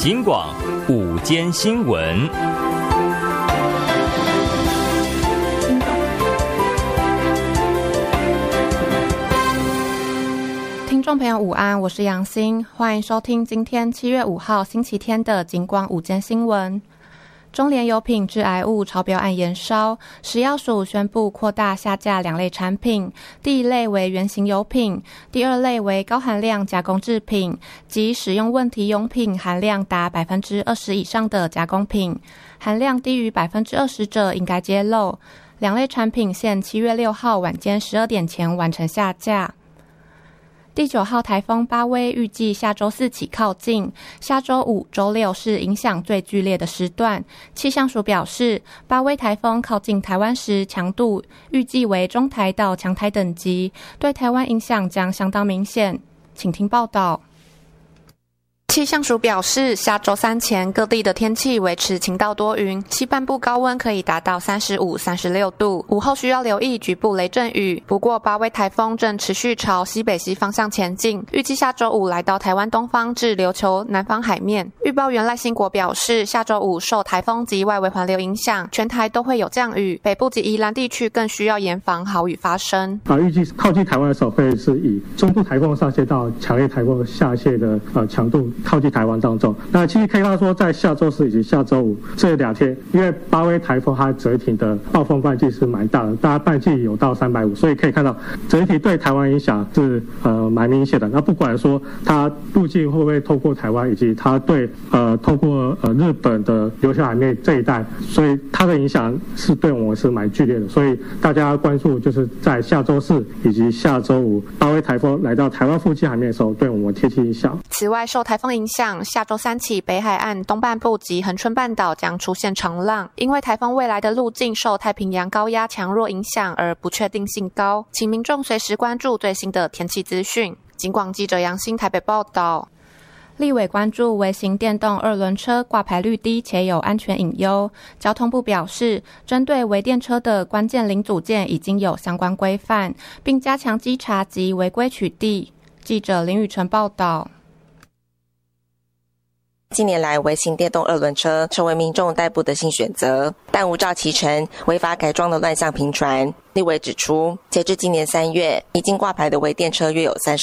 警广午间新闻。 听众朋友午安，我是杨欣，欢迎收听今天7月5号星期天的警广午间新闻。中联油品致癌物超标案延烧，食药署宣布扩大下架2类产品，第一类为原型油品，第二类为高含量加工制品及使用问题用品含量达 20% 以上的加工品，含量低于 20% 者应该揭露。2类产品现7月6号晚间12点前完成下架。第9号台风巴威预计下周4起靠近，下周5、周6是影响最剧烈的时段。气象署表示，巴威台风靠近台湾时强度预计为中台到强台等级，对台湾影响将相当明显。请听报道。气象署表示，下周3前各地的天气维持晴到多云，西半部高温可以达到35、36度，午后需要留意局部雷阵雨。不过，巴威台风正持续朝西北西方向前进，预计下周5来到台湾东方至琉球南方海面。预报员赖兴国表示，下周5受台风及外围环流影响，全台都会有降雨，北部及宜兰地区更需要严防豪雨发生。 预计靠近台湾的时候会是以中部台风上线到强烈台风下线的强度靠近台湾当中。那其实可以看到说，在下周4以及下周5这2天，因为巴威台风它整体的暴风半径是蛮大的，大概半径有到350，所以可以看到整体对台湾影响是蛮明显的。那不管说它路径会不会透过台湾，以及它对透过日本的琉球海面这一带，所以它的影响是对我们是蛮剧烈的。所以大家关注就是在下周4以及下周5巴威台风来到台湾附近海面的时候，对我们天气影响。 此外，受台风影响，下周3起北海岸东半部及恒春半岛将出现长浪，因为台风未来的路径受太平洋高压强弱影响而不确定性高，请民众随时关注最新的天气资讯。警广记者杨欣台北报道。立委关注微型电动2轮车挂牌率低且有安全隐忧，交通部表示，针对微电车的关键零组件已经有相关规范，并加强稽查及违规取缔。记者林宇晨报道。 近年来，微型电动2轮车成为民众代步的新选择，但无照骑乘、违法改装的乱象频传。立委指出，截至今年3月，已经挂牌的微电车约有30